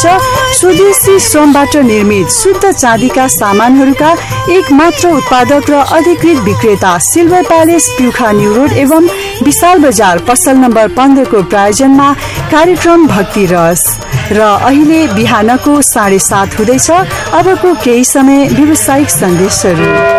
हुनुहुन्छ। स्वदेशी श्रमबाट निर्मित शुद्ध चाँदीका सामानहरूका एक मात्र उत्पादक र अधिकृत विक्रेता सिल्भर प्यालेस प्युखा न्यू रोड एवं विशाल बजार पसल नम्बर 15 को प्रायोजनमा कार्यक्रम भक्ति रस। र अहिले बिहानको 7:30 हुँदैछ। अबको केही समय व्यावसायिक सन्देशहरू।